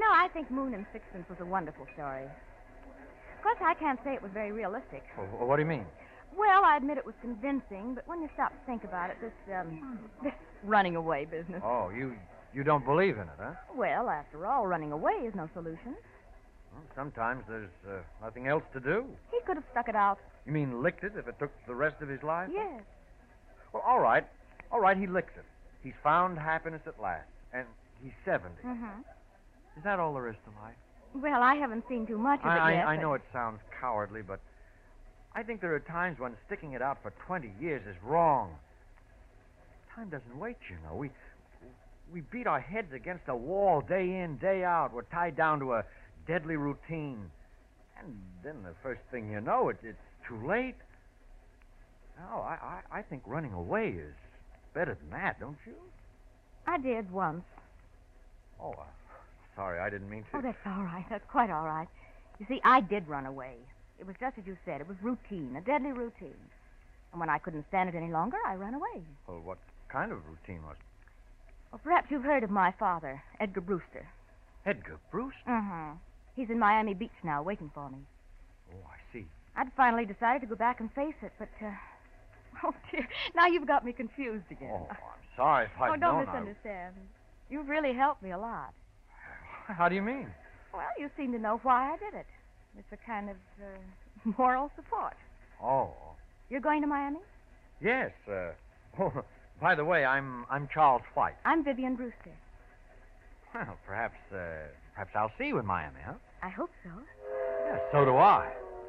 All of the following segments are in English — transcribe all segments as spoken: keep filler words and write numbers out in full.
know, I think Moon and Sixpence was a wonderful story. Of course, I can't say it was very realistic. Well, what do you mean? Well, I admit it was convincing, but when you stop to think about it, this, um, this running away business. Oh, you you don't believe in it, huh? Well, after all, running away is no solution. Well, sometimes there's uh, nothing else to do. He could have stuck it out. You mean licked it if it took the rest of his life? Yes. Well, all right. All right, he licked it. He's found happiness at last. And he's seventy. Mm-hmm. Is that all there is to life? Well, I haven't seen too much of I, it yet. I, I but... know it sounds cowardly, but I think there are times when sticking it out for twenty years is wrong. Time doesn't wait, you know. We we beat our heads against a wall day in, day out. We're tied down to a deadly routine. And then the first thing you know, it, it's too late. No, I, I, I think running away is better than that, don't you? I did once. Oh, uh, sorry, I didn't mean to. Oh, that's all right. That's quite all right. You see, I did run away. It was just as you said. It was routine, a deadly routine. And when I couldn't stand it any longer, I ran away. Well, what kind of routine was it? Well, perhaps you've heard of my father, Edgar Brewster. Edgar Brewster? Mm-hmm. He's in Miami Beach now, waiting for me. Oh, I see. I'd finally decided to go back and face it, but, uh... Oh, dear. Now you've got me confused again. Oh, I'm sorry if I'd Oh, don't known misunderstand. You've really helped me a lot. I... How do you mean? Well, you seem to know why I did it. It's a kind of uh, moral support. Oh. You're going to Miami? Yes. Uh, oh, by the way, I'm I'm Charles White. I'm Vivian Brewster. Well, perhaps uh, perhaps I'll see you in Miami, huh? I hope so. Yes, so do I.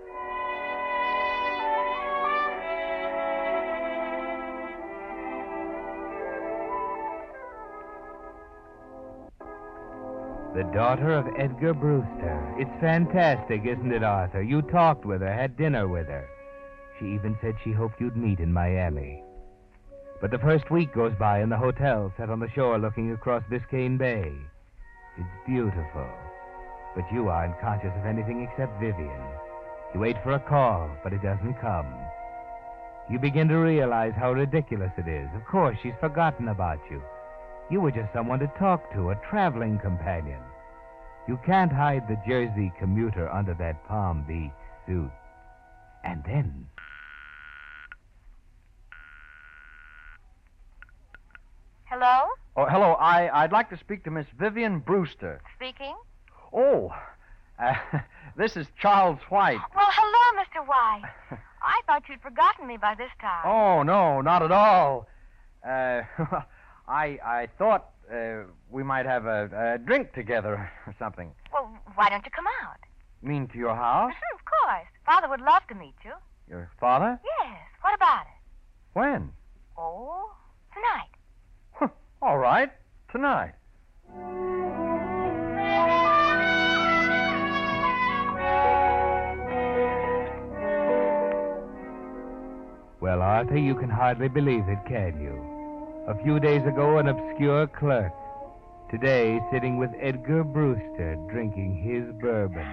The daughter of Edgar Brewster. It's fantastic, isn't it, Arthur? You talked with her, had dinner with her. She even said she hoped you'd meet in Miami. But the first week goes by in the hotel, set on the shore looking across Biscayne Bay. It's beautiful. But you aren't conscious of anything except Vivian. You wait for a call, but it doesn't come. You begin to realize how ridiculous it is. Of course, she's forgotten about you. You were just someone to talk to, a traveling companion. You can't hide the Jersey commuter under that Palm Beach suit. And then... Hello? Oh, hello. I, I'd like to speak to Miss Vivian Brewster. Speaking? Oh, uh, this is Charles White. Well, hello, Mister White. I thought you'd forgotten me by this time. Oh, no, not at all. Uh, I I thought uh, we might have a, a drink together or something. Well, why don't you come out? Mean to your house? Of course. Father would love to meet you. Your father? Yes. What about it? When? Oh, tonight. All right, tonight. Well, Arthur, you can hardly believe it, can you? A few days ago, an obscure clerk. Today, sitting with Edgar Brewster, drinking his bourbon.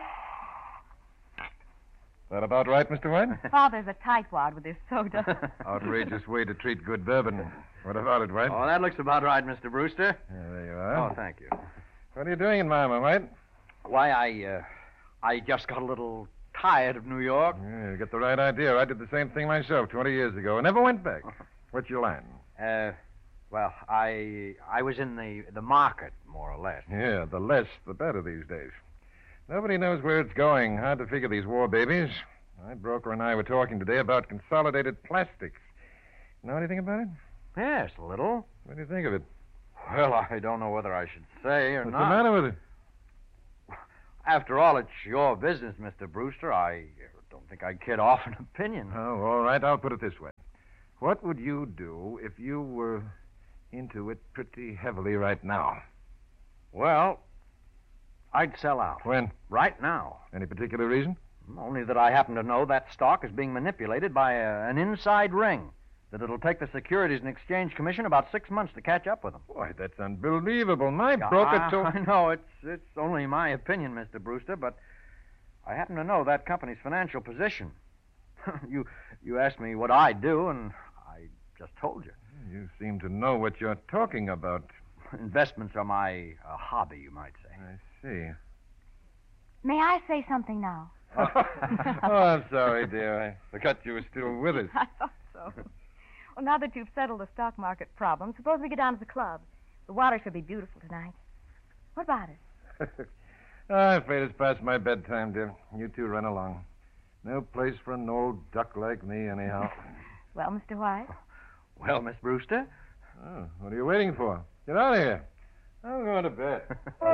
That about right, Mister White? Father's a tightwad with his soda. Outrageous way to treat good bourbon. What about it, White? Oh, that looks about right, Mister Brewster. Yeah, there you are. Oh, thank you. What are you doing in Miami, White? Why, I, uh, I just got a little tired of New York. Yeah, you got the right idea. I did the same thing myself twenty years ago. I never went back. What'd you land? Uh, well, I, I was in the, the market, more or less. Yeah, the less, the better these days. Nobody knows where it's going. Hard to figure these war babies. My broker and I were talking today about Consolidated Plastics. Know anything about it? Yes, a little. What do you think of it? Well, I don't know whether I should say or What's not. the matter with it? After all, it's your business, Mister Brewster. I don't think I'd kid off an opinion. Oh, all right. I'll put it this way. What would you do if you were into it pretty heavily right now? Well, I'd sell out. When? Right now. Any particular reason? Only that I happen to know that stock is being manipulated by a, an inside ring. That it'll take the Securities and Exchange Commission about six months to catch up with them. Why, that's unbelievable. My broker Ah, told... I know. It's, it's only my opinion, Mister Brewster, but I happen to know that company's financial position. you, you asked me what I do, and I just told you. You seem to know what you're talking about. investments are my uh, hobby, you might say. I see. May I say something now? oh, I'm sorry, dear. I forgot you were still with us. I thought so. Well, now that you've settled the stock market problem, suppose we get down to the club. The water should be beautiful tonight. What about it? oh, I'm afraid it's past my bedtime, dear. You two run along. No place for an old duck like me, anyhow. Well, Mister White? Well, Miss Brewster? Oh, what are you waiting for? Get out of here. I'm going to bed.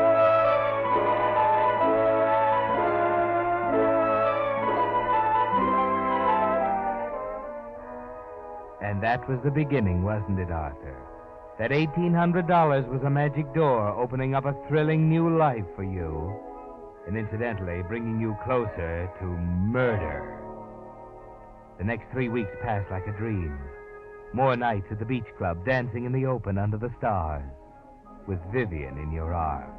And that was the beginning, wasn't it, Arthur? That eighteen hundred dollars was a magic door opening up a thrilling new life for you. And incidentally, bringing you closer to murder. The next three weeks passed like a dream. More nights at the beach club, dancing in the open under the stars, with Vivian in your arms.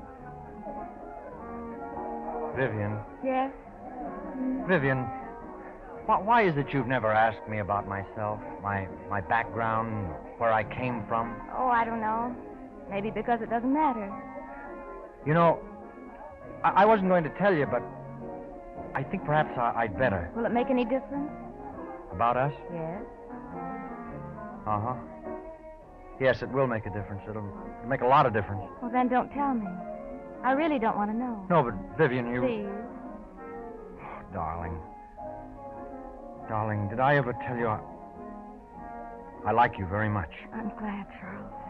Vivian. Yes? Vivian, why, why is it you've never asked me about myself, my my background, where I came from? Oh, I don't know. Maybe because it doesn't matter. You know, I, I wasn't going to tell you, but I think perhaps I, I'd better. Will it make any difference? About us? Yes. Uh-huh. Yes, it will make a difference. It'll, it'll make a lot of difference. Well, then don't tell me. I really don't want to know. No, but Vivian, you... Please. Oh, darling. Darling, did I ever tell you I... I like you very much? I'm glad, Charles.